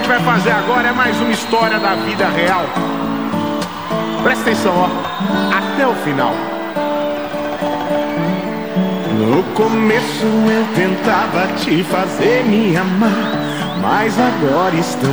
gente vai fazer agora é mais uma história da vida real. Presta atenção, ó, até o final. No começo eu tentava te fazer me amar, mas agora estamos